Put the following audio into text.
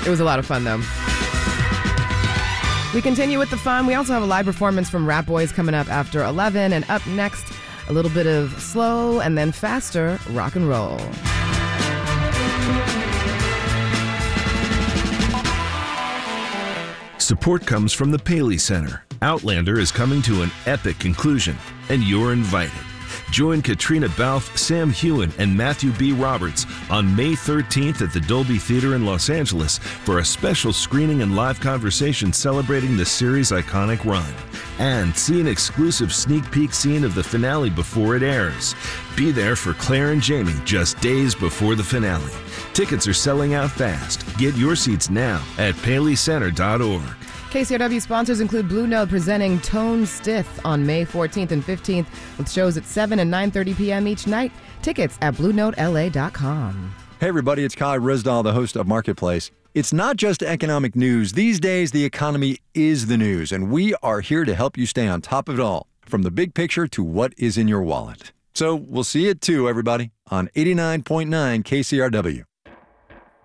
It was a lot of fun, though. We continue with the fun. We also have a live performance from Rap Boys coming up after 11. And up next, a little bit of slow and then faster rock and roll. Support comes from the Paley Center. Outlander is coming to an epic conclusion, and you're invited. Join Katrina Balfe, Sam Heughan, and Matthew B. Roberts on May 13th at the Dolby Theater in Los Angeles for a special screening and live conversation celebrating the series' iconic run. And see an exclusive sneak peek scene of the finale before it airs. Be there for Claire and Jamie just days before the finale. Tickets are selling out fast. Get your seats now at paleycenter.org. KCRW sponsors include Blue Note presenting Tone Stith on May 14th and 15th with shows at 7 and 9:30 p.m. each night. Tickets at BlueNoteLA.com. Hey everybody, it's Kai Rizdal, the host of Marketplace. It's not just economic news. These days, the economy is the news, and we are here to help you stay on top of it all, from the big picture to what is in your wallet. So we'll see you at 2, everybody, on 89.9 KCRW.